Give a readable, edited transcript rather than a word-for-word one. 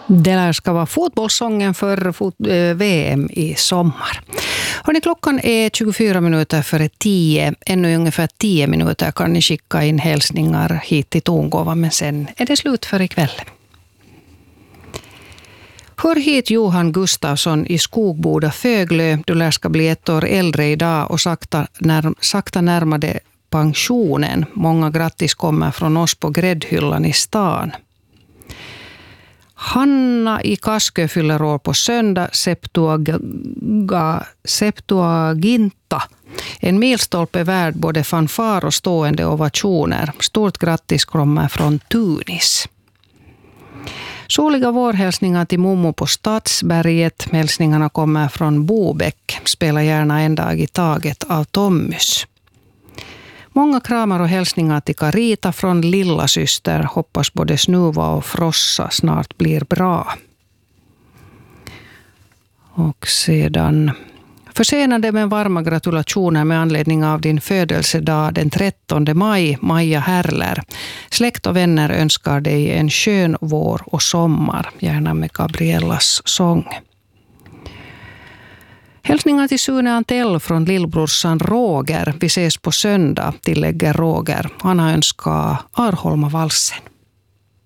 Det lär ska vara fotbollssången för VM i sommar. Hörrni, klockan är 24 minuter före 10. Ännu ungefär 10 minuter kan ni skicka in hälsningar hit till Tongåva, men sen är det slut för ikväll. Hör hit Johan Gustafsson i Skogboda Föglö. Du lär ska bli ett år äldre idag och sakta närmade pensionen. Många grattis kommer från oss på gräddhyllan i stan. Hanna i Kaskö fyller år på söndag, Septuaginta. En milstolpe värd både fanfar och stående ovationer. Stort grattis kommer från Tunis. Soliga vårhälsningar till Momo på Stadsberget. Hälsningarna kommer från Bobäck. Spela gärna en dag i taget av Tommys. Många kramar och hälsningar till Carita från lilla syster. Hoppas både Snuva och Frossa snart blir bra. Och sedan försenade men varma gratulationer med anledning av din födelsedag den 13 maj, Maja Herler. Släkt och vänner önskar dig en skön vår och sommar, gärna med Gabriellas sång. Hälsningar till Sune Antell från lillbrorsan Roger. Vi ses på söndag, tillägger Roger. Han har önskat Arholma-valsen.